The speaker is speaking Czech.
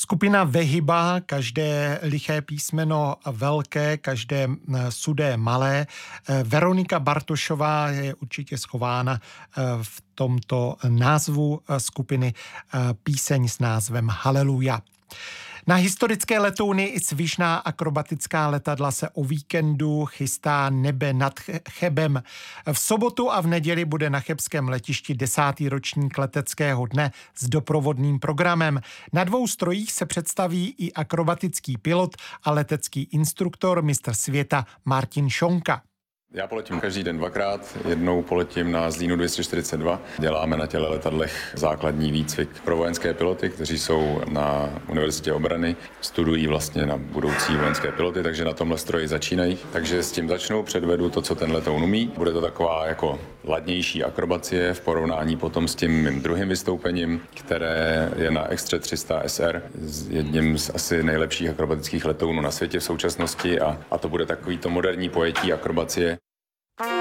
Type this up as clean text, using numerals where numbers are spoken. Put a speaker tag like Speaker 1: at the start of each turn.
Speaker 1: Skupina Vehyba, každé liché písmeno velké, každé sudé malé. Veronika Bartošová je určitě schována v tomto názvu skupiny píseň s názvem Haleluja. Na historické letouny i svižná akrobatická letadla se o víkendu chystá Nebe nad Chebem. V sobotu a v neděli bude na chebském letišti 10. ročník leteckého dne s doprovodným programem. Na 2 strojích se představí i akrobatický pilot a letecký instruktor mistr světa Martin Šonka.
Speaker 2: Já poletím každý den 2krát, jednou poletím na Zlínu 242. Děláme na těle letadlech základní výcvik pro vojenské piloty, kteří jsou na Univerzitě obrany, studují vlastně na budoucí vojenské piloty, takže na tomhle stroji začínají. Takže s tím začnou, předvedu to, co ten letoun umí. Bude to taková jako ladnější akrobacie v porovnání potom s tím mým druhým vystoupením, které je na Extra 300 SR, jedním z asi nejlepších akrobatických letounů na světě v současnosti a to bude takový to moderní pojetí akrobacie.